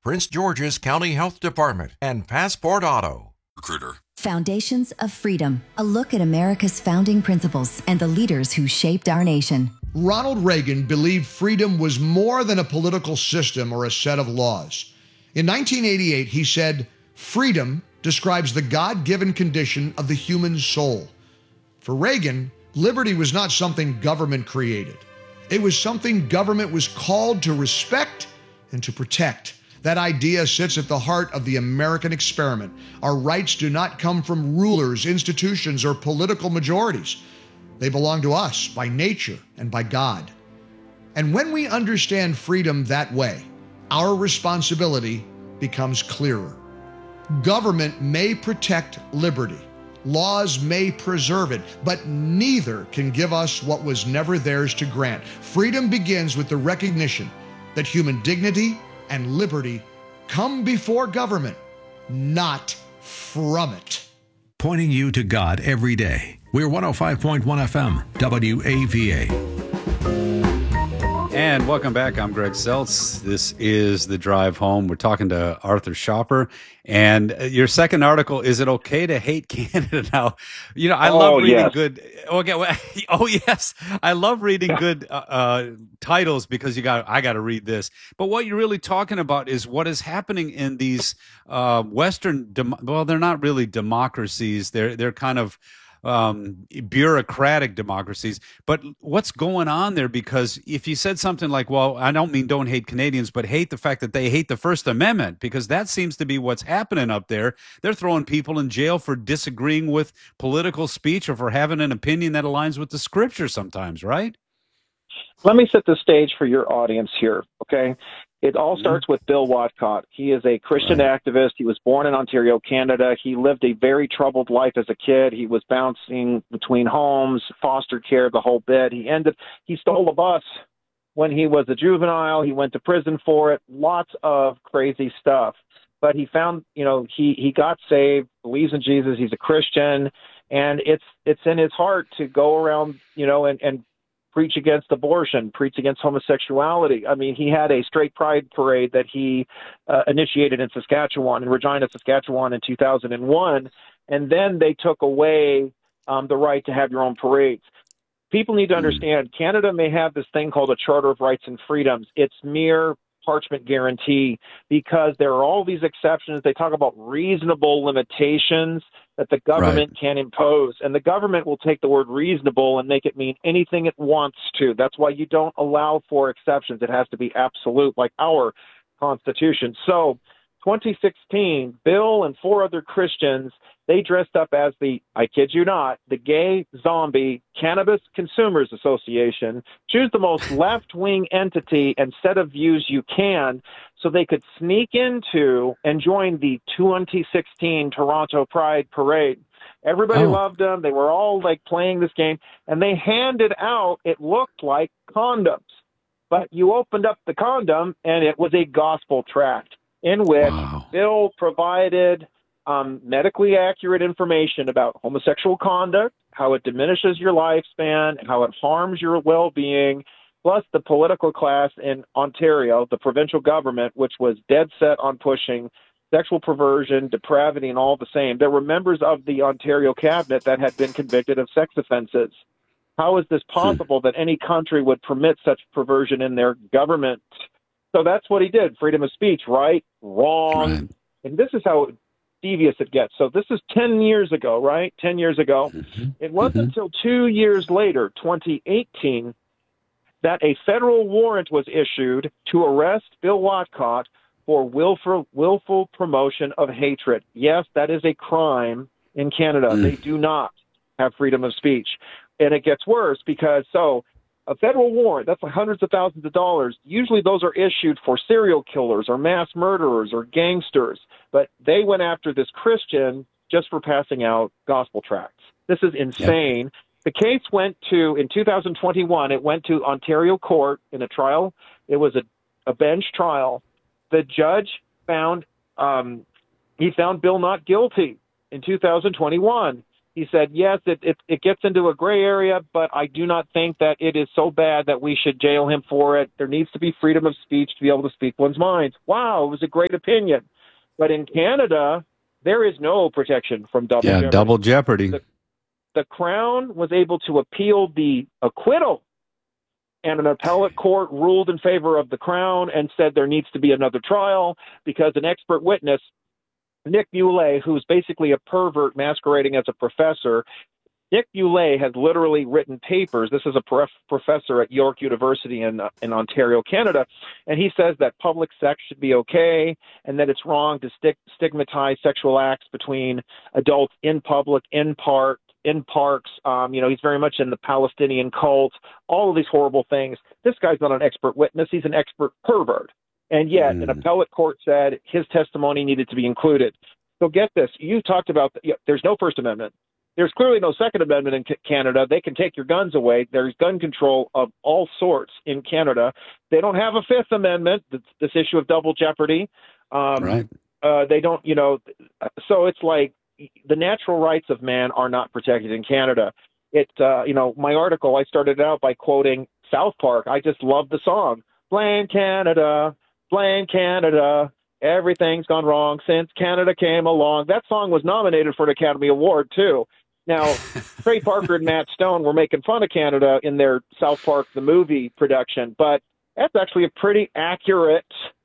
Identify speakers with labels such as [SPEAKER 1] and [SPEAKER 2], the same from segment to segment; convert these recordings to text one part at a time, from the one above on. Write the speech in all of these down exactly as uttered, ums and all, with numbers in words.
[SPEAKER 1] Prince George's County Health Department, and Passport Auto.
[SPEAKER 2] Recruiter.
[SPEAKER 3] Foundations of Freedom, a look at America's founding principles and the leaders who shaped our nation.
[SPEAKER 4] Ronald Reagan believed freedom was more than a political system or a set of laws. In nineteen eighty-eight, he said, "Freedom describes the God-given condition of the human soul." For Reagan, liberty was not something government created. It was something government was called to respect and to protect. That idea sits at the heart of the American experiment. Our rights do not come from rulers, institutions, or political majorities. They belong to us by nature and by God. And when we understand freedom that way, our responsibility becomes clearer. Government may protect liberty. Laws may preserve it, but neither can give us what was never theirs to grant. Freedom begins with the recognition that human dignity and liberty come before government, not from it.
[SPEAKER 5] Pointing you to God every day. We're one oh five point one F M, W A V A.
[SPEAKER 6] And welcome back. I'm Greg Seltz. This is The Drive Home. We're talking to Arthur Schapper. And your second article, is it okay to hate Canada now? You know, I
[SPEAKER 7] oh,
[SPEAKER 6] love reading
[SPEAKER 7] yes.
[SPEAKER 6] good. Okay. Well, oh, yes. I love reading good uh, uh, titles because you got, I got to read this. But what you're really talking about is what is happening in these uh, Western, dem- well, they're not really democracies. They're, they're kind of um, bureaucratic democracies. But what's going on there? Because if you said something like, well, I don't mean don't hate Canadians, but hate the fact that they hate the First Amendment, because that seems to be what's happening up there. They're throwing people in jail for disagreeing with political speech or for having an opinion that aligns with the scripture sometimes, right?
[SPEAKER 7] Let me set the stage for your audience here, okay? It all starts with Bill Watcott. He is a Christian right. activist. He was born in Ontario, Canada. He lived a very troubled life as a kid. He was bouncing between homes, foster care, the whole bit. He ended, he stole a bus when he was a juvenile. He went to prison for it. Lots of crazy stuff. But he found, you know, he, he got saved, believes in Jesus. He's a Christian. And it's, it's in his heart to go around, you know, and, and preach against abortion, preach against homosexuality. I mean, he had a straight pride parade that he uh, initiated in Saskatchewan, in Regina, Saskatchewan in two thousand one. And then they took away um, the right to have your own parades. People need to understand Canada may have this thing called a Charter of Rights and Freedoms. It's mere parchment guarantee because there are all these exceptions. They talk about reasonable limitations that the government right. can impose, and the government will take the word reasonable and make it mean anything it wants to. That's why you don't allow for exceptions. It has to be absolute, like our Constitution. So twenty sixteen, Bill and four other Christians, they dressed up as the, I kid you not, the Gay Zombie Cannabis Consumers Association. Choose the most left-wing entity and set of views you can so they could sneak into and join the twenty sixteen Toronto Pride Parade. Everybody oh. loved them. They were all like playing this game, and they handed out, it looked like condoms. But you opened up the condom, and it was a gospel tract in which wow. Bill provided um, medically accurate information about homosexual conduct, how it diminishes your lifespan, how it harms your well-being, plus the political class in Ontario, the provincial government, which was dead set on pushing sexual perversion, depravity, and all the same. There were members of the Ontario cabinet that had been convicted of sex offenses. How is this possible that any country would permit such perversion in their government? So that's what he did. Freedom of speech, right? Wrong. Right. And this is how devious it gets. So this is ten years ago, right? ten years ago. Mm-hmm. It wasn't mm-hmm. until two years later, twenty eighteen, that a federal warrant was issued to arrest Bill Watcott for willful, willful promotion of hatred. Yes, that is a crime in Canada. Mm. They do not have freedom of speech. And it gets worse because, so, a federal warrant, that's like hundreds of thousands of dollars. Usually those are issued for serial killers or mass murderers or gangsters. But they went after this Christian just for passing out gospel tracts. This is insane. Yep. The case went to, in two thousand twenty-one, it went to Ontario court in a trial. It was a, a bench trial. The judge found, um, he found Bill not guilty in two thousand twenty-one. He said, yes, it, it, it gets into a gray area, but I do not think that it is so bad that we should jail him for it. There needs to be freedom of speech to be able to speak one's mind. Wow, it was a great opinion. But in Canada, there is no protection from double
[SPEAKER 6] yeah,
[SPEAKER 7] jeopardy.
[SPEAKER 6] double jeopardy.
[SPEAKER 7] The, the Crown was able to appeal the acquittal, and an appellate court ruled in favor of the Crown and said there needs to be another trial because an expert witness, Nick Muley, who's basically a pervert masquerading as a professor. Nick Muley has literally written papers. This is a prof- professor at York University in uh, in Ontario, Canada, and he says that public sex should be okay and that it's wrong to sti- stigmatize sexual acts between adults in public, in park, in parks. Um, you know, he's very much in the Palestinian cult, all of these horrible things. This guy's not an expert witness. He's an expert pervert. And yet, mm. an appellate court said his testimony needed to be included. So get this. You talked about the, there's no First Amendment. There's clearly no Second Amendment in C- Canada. They can take your guns away. There's gun control of all sorts in Canada. They don't have a Fifth Amendment, this, this issue of double jeopardy. Um,
[SPEAKER 6] right.
[SPEAKER 7] Uh, they don't, you know, so it's like the natural rights of man are not protected in Canada. It, uh, you know, my article, I started out by quoting South Park. I just love the song. Blame Canada. Blame Canada. Everything's gone wrong since Canada came along. That song was nominated for an Academy Award, too. Now, Trey Parker and Matt Stone were making fun of Canada in their South Park, the movie production, but that's actually a pretty accurate,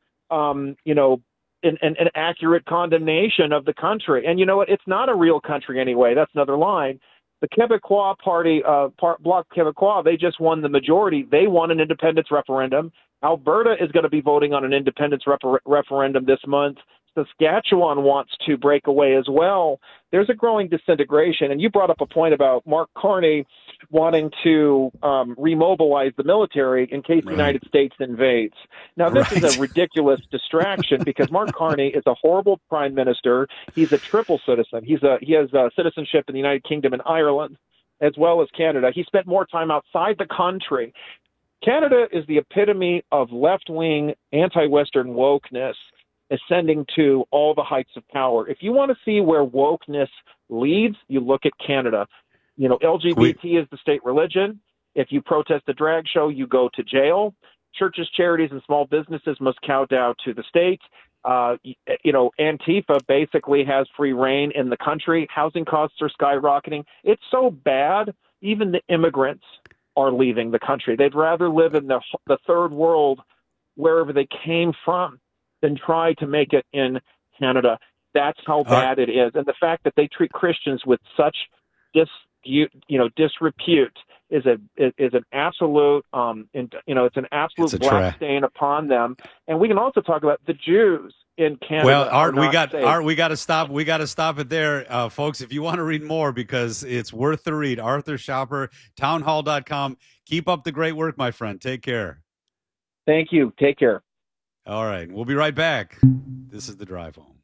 [SPEAKER 7] um, you know, an, an, an accurate condemnation of the country. And you know what? It's not a real country anyway. That's another line. The Quebecois party, uh, part, Bloc Quebecois, they just won the majority. They won an independence referendum. Alberta is going to be voting on an independence refer- referendum this month. Saskatchewan wants to break away as well. There's a growing disintegration. And you brought up a point about Mark Carney wanting to um, remobilize the military in case right. the United States invades. Now, this right. is a ridiculous distraction because Mark Carney is a horrible prime minister. He's a triple citizen. He's a he has a citizenship in the United Kingdom and Ireland, as well as Canada. He spent more time outside the country. Canada is the epitome of left-wing, anti-Western wokeness ascending to all the heights of power. If you want to see where wokeness leads, you look at Canada. You know, L G B T we- is the state religion. If you protest a drag show, you go to jail. Churches, charities, and small businesses must kowtow to the state. Uh, you know, Antifa basically has free reign in the country. Housing costs are skyrocketing. It's so bad, even the immigrants are leaving the country. They'd rather live in the the third world, wherever they came from, than try to make it in Canada. That's how bad uh, it is. And the fact that they treat Christians with such dis, you, you know, disrepute is a is an absolute, um, you know, it's an absolute black tra- stain upon them. And we can also talk about the Jews in Canada.
[SPEAKER 6] Well, Art, we got
[SPEAKER 7] safe.
[SPEAKER 6] Art, we got to stop. We got to stop it there, uh, folks. If you want to read more, because it's worth the read. Arthur Schapper, townhall dot com. Keep up the great work, my friend. Take care.
[SPEAKER 7] Thank you. Take care.
[SPEAKER 6] All right. We'll be right back. This is The Drive Home.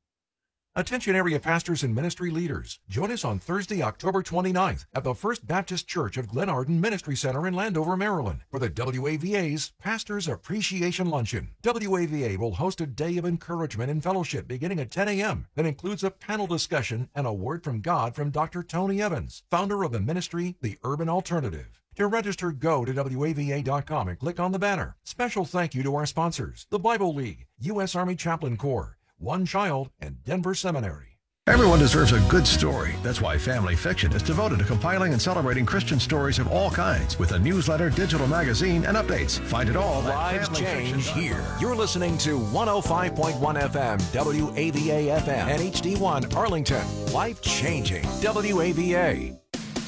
[SPEAKER 1] Attention area pastors and ministry leaders. Join us on Thursday, October twenty-ninth at the First Baptist Church of Glen Arden Ministry Center in Landover, Maryland for the W A V A's Pastors Appreciation Luncheon. W A V A will host a day of encouragement and fellowship beginning at ten a.m. that includes a panel discussion and a word from God from Doctor Tony Evans, founder of the ministry, The Urban Alternative. To register, go to W A V A dot com and click on the banner. Special thank you to our sponsors, the Bible League, U S Army Chaplain Corps, One Child, and Denver Seminary.
[SPEAKER 5] Everyone deserves a good story. That's why Family Fiction is devoted to compiling and celebrating Christian stories of all kinds with a newsletter, digital magazine, and updates. Find it all
[SPEAKER 1] Lives change here. You're listening to one oh five point one F M, W A V A F M, and H D one Arlington. Life changing. W A V A.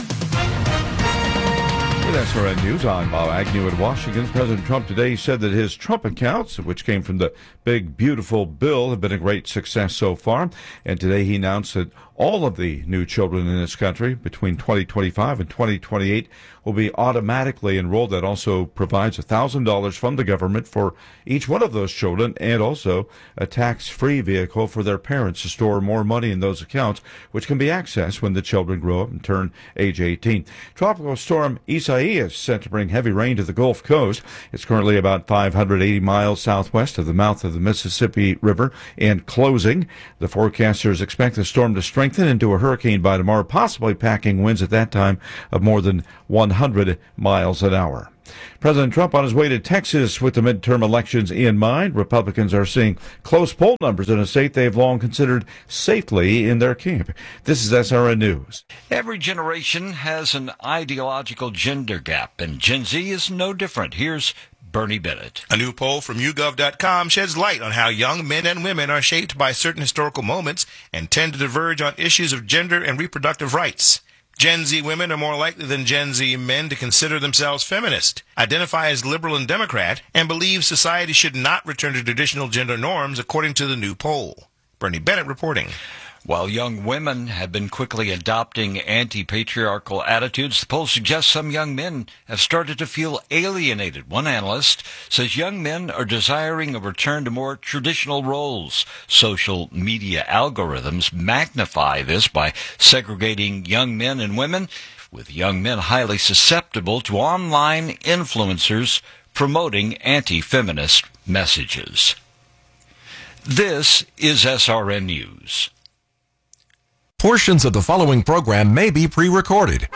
[SPEAKER 2] With S R N News, I'm Bob Agnew in Washington. President Trump today said that his Trump accounts, which came from the big, beautiful bill, have been a great success so far. And today he announced that all of the new children in this country between twenty twenty-five and twenty twenty-eight will be automatically enrolled. That also provides one thousand dollars from the government for each one of those children, and also a tax-free vehicle for their parents to store more money in those accounts, which can be accessed when the children grow up and turn age eighteen. Tropical storm Isaias is set to bring heavy rain to the Gulf Coast. It's currently about five hundred eighty miles southwest of the mouth of the Mississippi River and closing. The forecasters expect the storm to strengthen strengthen into a hurricane by tomorrow, possibly packing winds at that time of more than one hundred miles an hour. President Trump on his way to Texas with the midterm elections in mind. Republicans are seeing close poll numbers in a state they've long considered safely in their camp. This is S R N News.
[SPEAKER 8] Every generation has an ideological gender gap, and Gen Z is no different. Here's Bernie Bennett.
[SPEAKER 9] A new poll from you gov dot com sheds light on how young men and women are shaped by certain historical moments and tend to diverge on issues of gender and reproductive rights. Gen Z women are more likely than Gen Z men to consider themselves feminist, identify as liberal and Democrat, and believe society should not return to traditional gender norms, according to the new poll. Bernie Bennett reporting.
[SPEAKER 8] While young women have been quickly adopting anti-patriarchal attitudes, the poll suggests some young men have started to feel alienated. One analyst says young men are desiring a return to more traditional roles. Social media algorithms magnify this by segregating young men and women, with young men highly susceptible to online influencers promoting anti-feminist messages. This is S R N News.
[SPEAKER 1] Portions of the following program may be pre-recorded.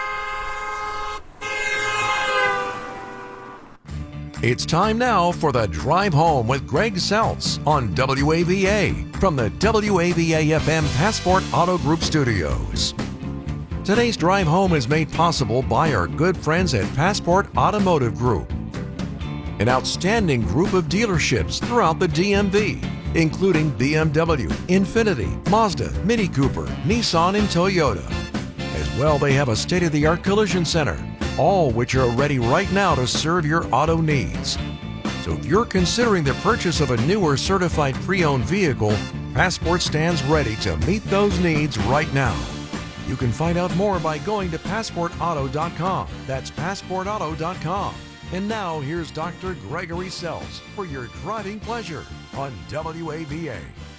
[SPEAKER 1] It's time now for the Drive Home with Greg Seltz on W A V A from the W A V A F M Passport Auto Group studios. Today's Drive Home is made possible by our good friends at Passport Automotive Group, an outstanding group of dealerships throughout the D M V, including B M W, Infiniti, Mazda, Mini Cooper, Nissan, and Toyota. As well, they have a state-of-the-art collision center, all which are ready right now to serve your auto needs. So if you're considering the purchase of a new or certified pre-owned vehicle, Passport stands ready to meet those needs right now. You can find out more by going to passport auto dot com. That's passport auto dot com. And now, here's Doctor Gregory Seltz for your driving pleasure on W A V A.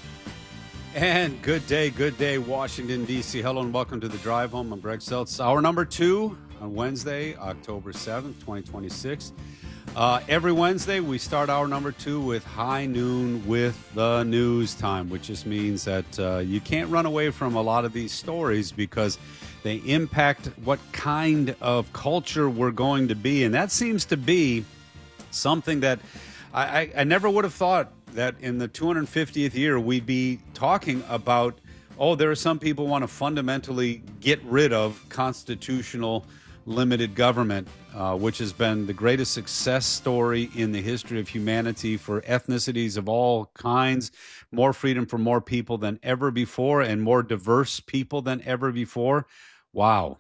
[SPEAKER 6] And good day, good day, Washington, D C Hello and welcome to the Drive Home. I'm Greg Seltz. Hour number two on Wednesday, October seventh, twenty twenty-six. Uh, every Wednesday, we start hour number two with High Noon with the News Time, which just means that uh, you can't run away from a lot of these stories because they impact what kind of culture we're going to be. And that seems to be something that I, I, I never would have thought that in the two hundred fiftieth year we'd be talking about, oh, there are some people who want to fundamentally get rid of constitutional limited government, uh, which has been the greatest success story in the history of humanity for ethnicities of all kinds, more freedom for more people than ever before, and more diverse people than ever before. Wow.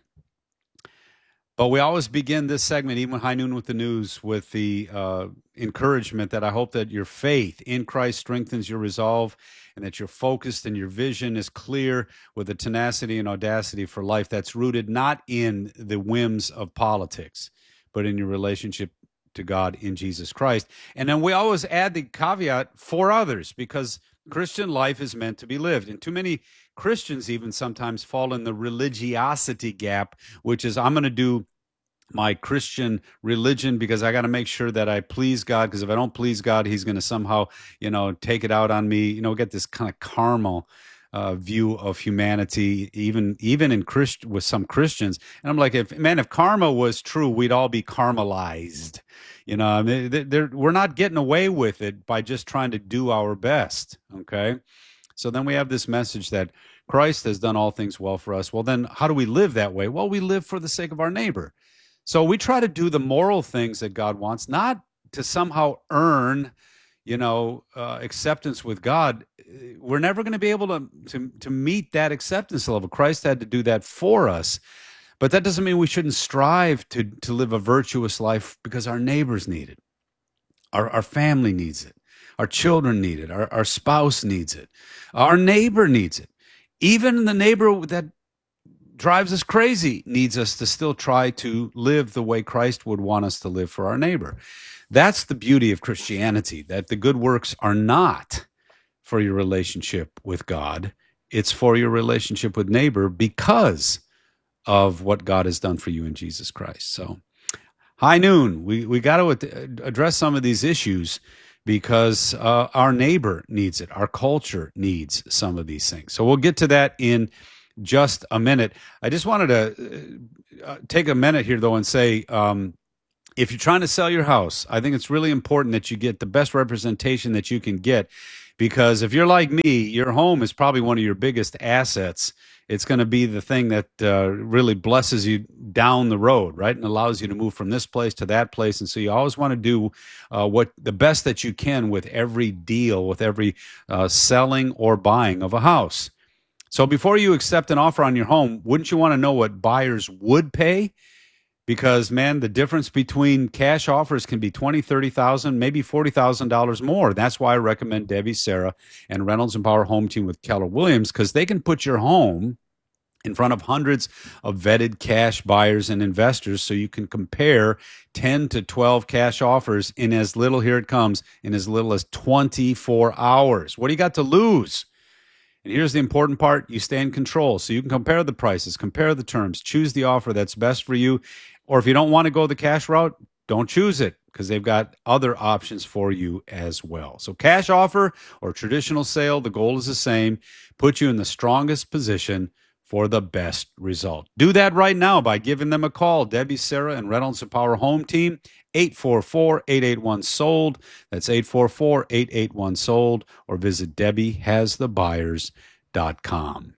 [SPEAKER 6] But we always begin this segment, even High Noon with the News, with the uh, encouragement that I hope that your faith in Christ strengthens your resolve and that you're focused and your vision is clear with a tenacity and audacity for life that's rooted not in the whims of politics, but in your relationship to God in Jesus Christ. And then we always add the caveat for others, because Christian life is meant to be lived. And too many Christians even sometimes fall in the religiosity gap, which is I'm going to do my Christian religion because I got to make sure that I please God, because if I don't please God, he's going to somehow, you know, take it out on me. You know, get this kind of carnal uh, view of humanity, even even in Christ with some Christians. And I'm like, if man, if karma was true, we'd all be caramelized. You know, I mean, they're, they're, we're not getting away with it by just trying to do our best. Okay. So then we have this message that Christ has done all things well for us. Well, then how do we live that way? Well, we live for the sake of our neighbor. So we try to do the moral things that God wants, not to somehow earn, you know, uh, acceptance with God. We're never going to be able to, to to meet that acceptance level. Christ had to do that for us. But that doesn't mean we shouldn't strive to, to live a virtuous life, because our neighbors need it. Our, our family needs it. Our children need it. Our, our spouse needs it. Our neighbor needs it. Even the neighbor that drives us crazy needs us to still try to live the way Christ would want us to live for our neighbor. That's the beauty of Christianity, that the good works are not for your relationship with God. It's for your relationship with neighbor because of what God has done for you in Jesus Christ. So, High Noon, we, we got to address some of these issues because uh, our neighbor needs it. Our culture needs some of these things. So we'll get to that in just a minute. I just wanted to uh, take a minute here, though, and say, um, if you're trying to sell your house, I think it's really important that you get the best representation that you can get, because if you're like me, your home is probably one of your biggest assets. It's going to be the thing that uh, really blesses you down the road, right, and allows you to move from this place to that place. And so you always want to do uh, what the best that you can with every deal, with every uh, selling or buying of a house. So before you accept an offer on your home, wouldn't you want to know what buyers would pay? Because, man, the difference between cash offers can be twenty thousand dollars, thirty thousand dollars, maybe forty thousand dollars more. That's why I recommend Debbie, Sarah, and Reynolds and Power Home Team with Keller Williams, because they can put your home in front of hundreds of vetted cash buyers and investors, so you can compare ten to twelve cash offers in as little, here it comes, in as little as twenty-four hours. What do you got to lose? And here's the important part. You stay in control, so you can compare the prices, compare the terms, choose the offer that's best for you. Or if you don't want to go the cash route, don't choose it, because they've got other options for you as well. So cash offer or traditional sale, the goal is the same. Put you in the strongest position for the best result. Do that right now by giving them a call. Debbie, Sarah, and Reynolds and Power Home Team, eight four four, eight eight one, sold. That's eight four four, eight eight one, sold. Or visit Debbie Has The Buyers dot com.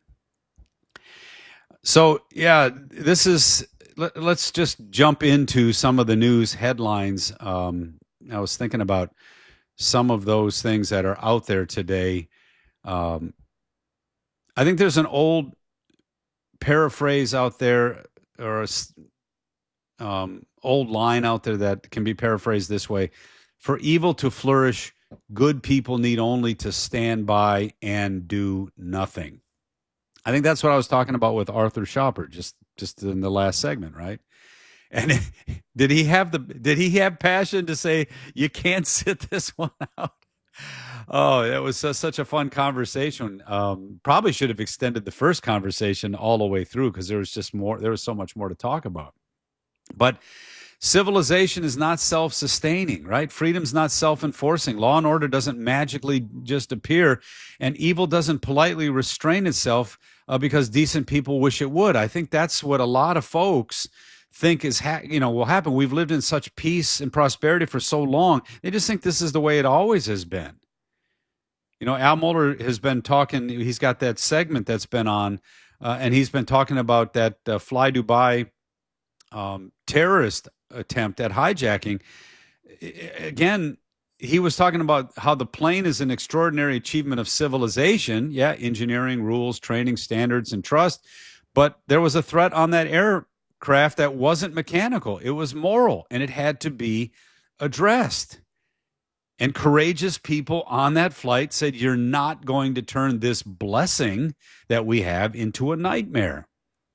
[SPEAKER 6] So, yeah, this is, let, let's just jump into some of the news headlines. Um, I was thinking about some of those things that are out there today. Um, I think there's an old paraphrase out there, or a um, old line out there that can be paraphrased this way: for evil to flourish, good people need only to stand by and do nothing. I think that's what I was talking about with Arthur Schapper just just in the last segment, right? And did he have the did he have passion to say you can't sit this one out? Oh, it was so, such a fun conversation. Um, probably should have extended the first conversation all the way through, because there was just more. There was so much more to talk about. But civilization is not self-sustaining, right? Freedom's not self-enforcing. Law and order doesn't magically just appear, and evil doesn't politely restrain itself uh, because decent people wish it would. I think that's what a lot of folks think is, ha- you know, will happen. We've lived in such peace and prosperity for so long. They just think this is the way it always has been. You know, Al Mohler has been talking, he's got that segment that's been on, uh, and he's been talking about that uh, Fly Dubai um, terrorist attempt at hijacking. Again, he was talking about how the plane is an extraordinary achievement of civilization. Yeah, engineering, rules, training, standards, and trust. But there was a threat on that aircraft that wasn't mechanical. It was moral, and it had to be addressed. And courageous people on that flight said, you're not going to turn this blessing that we have into a nightmare.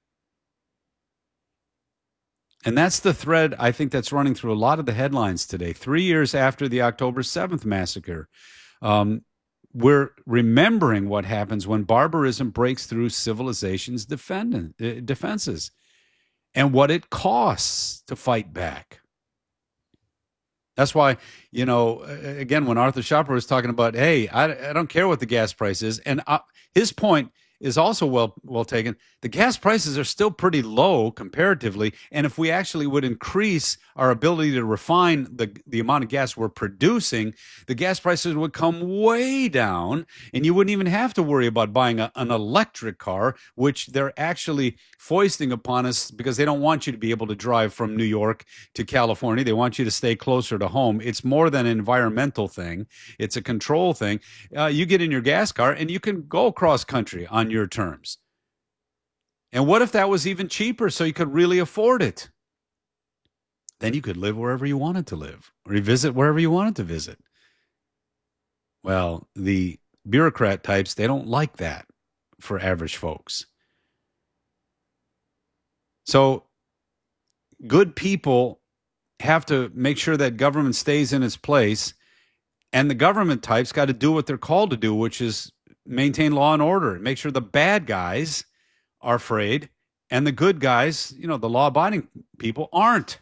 [SPEAKER 6] And that's the thread, I think, that's running through a lot of the headlines today. Three years after the October seventh massacre, um, we're remembering what happens when barbarism breaks through civilization's defend- uh, defenses and what it costs to fight back. That's why, you know, again, when Arthur Schapper was talking about, hey, I, I don't care what the gas price is, and uh, his point is also well well taken. The gas prices are still pretty low comparatively, and if we actually would increase our ability to refine the the amount of gas we're producing, the gas prices would come way down, and you wouldn't even have to worry about buying a, an electric car, which they're actually foisting upon us because they don't want you to be able to drive from New York to California. They want you to stay closer to home. It's more than an environmental thing. It's a control thing. Uh, you get in your gas car, and you can go cross country on your terms. And what if that was even cheaper so you could really afford it? Then you could live wherever you wanted to live, or visit wherever you wanted to visit. Well, the bureaucrat types, they don't like that for average folks. So good people have to make sure that government stays in its place, and the government types got to do what they're called to do, which is maintain law and order and make sure the bad guys are afraid and the good guys, you know, the law-abiding people aren't.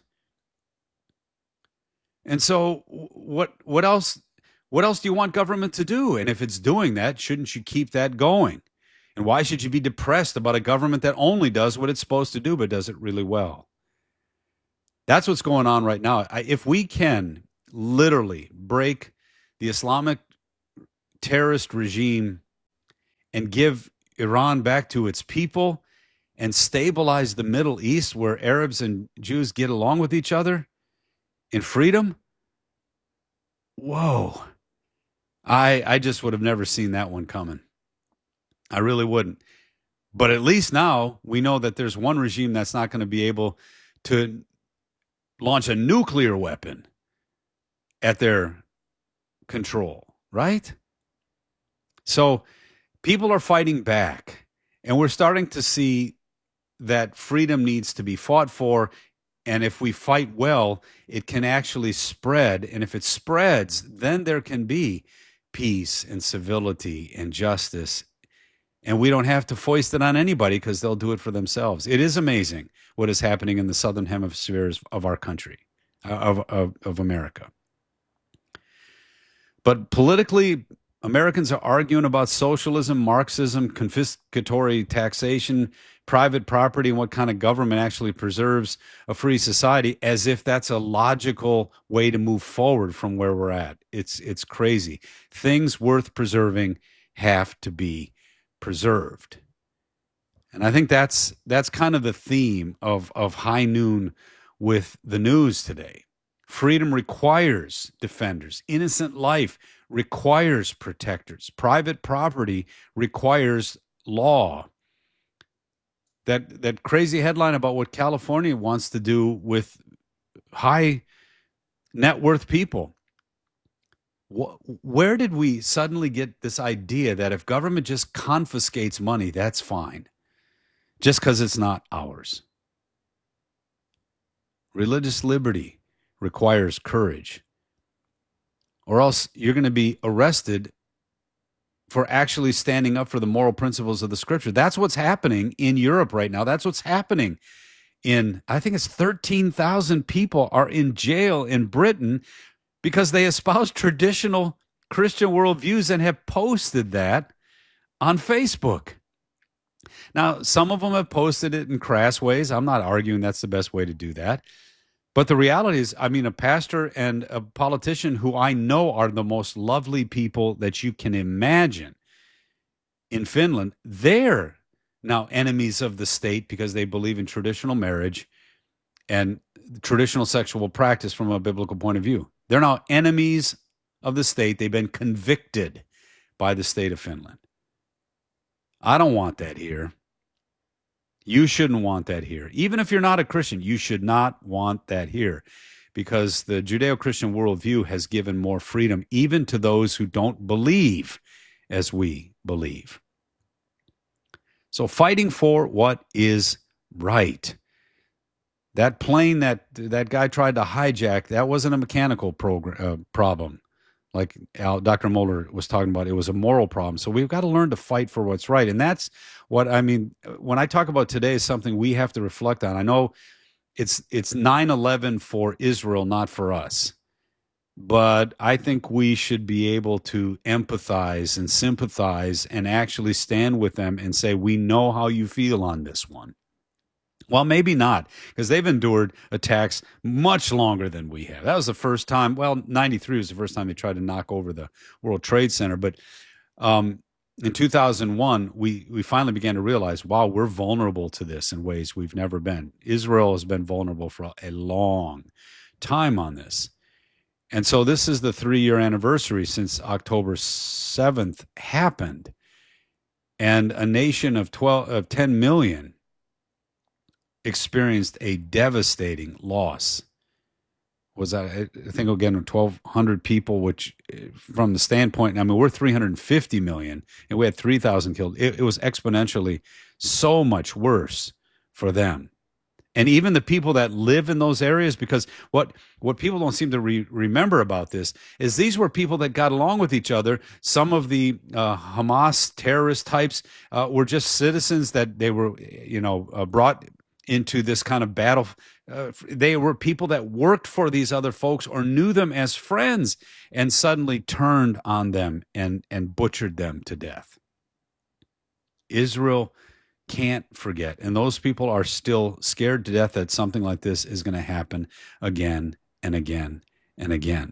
[SPEAKER 6] And so what what else what else do you want government to do? And if it's doing that, shouldn't you keep that going? And why should you be depressed about a government that only does what it's supposed to do, but does it really well? That's what's going on right now. I, if we can literally break the Islamic terrorist regime and give Iran back to its people and stabilize the Middle East where Arabs and Jews get along with each other in freedom, whoa. I I just would have never seen that one coming. I really wouldn't. But at least now we know that there's one regime that's not going to be able to launch a nuclear weapon at their control, right? So people are fighting back, and we're starting to see that freedom needs to be fought for. And if we fight well, it can actually spread. And if it spreads, then there can be peace and civility and justice. And we don't have to foist it on anybody because they'll do it for themselves. It is amazing what is happening in the southern hemispheres of our country, of, of, of America. But politically, Americans are arguing about socialism, Marxism, confiscatory taxation, private property, and what kind of government actually preserves a free society, as if that's a logical way to move forward from where we're at. It's it's crazy. Things worth preserving have to be preserved. And I think that's that's kind of the theme of, of High Noon with the news today. Freedom requires defenders. Innocent life requires protectors. Private property requires law. That that crazy headline about what California wants to do with high net worth people. Where did we suddenly get this idea that if government just confiscates money, that's fine, just because it's not ours? Religious liberty requires courage, or else you're going to be arrested for actually standing up for the moral principles of the scripture. That's what's happening in Europe right now. That's what's happening in, I think it's thirteen thousand people are in jail in Britain because they espouse traditional Christian worldviews and have posted that on Facebook. Now, some of them have posted it in crass ways. I'm not arguing that's the best way to do that. But the reality is, I mean, a pastor and a politician who I know are the most lovely people that you can imagine in Finland, they're now enemies of the state because they believe in traditional marriage and traditional sexual practice from a biblical point of view. They're now enemies of the state. They've been convicted by the state of Finland. I don't want that here. You shouldn't want that here. Even if you're not a Christian, you should not want that here, because the Judeo-Christian worldview has given more freedom even to those who don't believe as we believe. So fighting for what is right. That plane that that guy tried to hijack, that wasn't a mechanical program, uh, problem. Like Al, Doctor Mohler was talking about, it was a moral problem. So we've got to learn to fight for what's right. And that's what, I mean, when I talk about today is something we have to reflect on. I know it's it's nine eleven for Israel, not for us. But I think we should be able to empathize and sympathize and actually stand with them and say, we know how you feel on this one. Well, maybe not, because they've endured attacks much longer than we have. That was the first time, well, ninety-three was the first time they tried to knock over the World Trade Center. But um, in two thousand one, we, we finally began to realize, wow, we're vulnerable to this in ways we've never been. Israel has been vulnerable for a long time on this. And so this is the three-year anniversary since October seventh happened. And a nation of twelve, of ten million experienced a devastating loss. Was that, I think, again, twelve hundred people, which from the standpoint, I mean, we're three hundred fifty million and we had three thousand killed. It, it was exponentially so much worse for them. And even the people that live in those areas, because what, what people don't seem to re- remember about this is these were people that got along with each other. Some of the uh, Hamas terrorist types uh, were just citizens that they were, you know, uh, brought into this kind of battle. Uh, they were people that worked for these other folks or knew them as friends and suddenly turned on them and, and butchered them to death. Israel can't forget. And those people are still scared to death that something like this is going to happen again and again and again.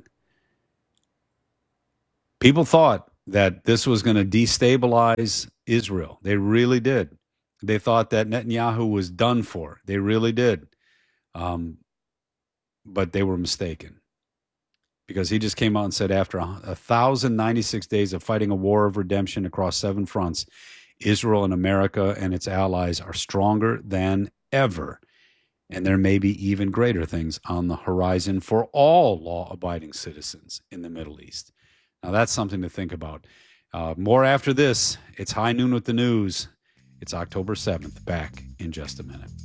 [SPEAKER 6] People thought that this was going to destabilize Israel. They really did. They thought that Netanyahu was done for. They really did. Um, but they were mistaken, because he just came out and said after one thousand ninety-six days of fighting a war of redemption across seven fronts, Israel and America and its allies are stronger than ever. And there may be even greater things on the horizon for all law-abiding citizens in the Middle East. Now, that's something to think about. Uh, more after this. It's High Noon with the News. It's October seventh. Back in just a minute.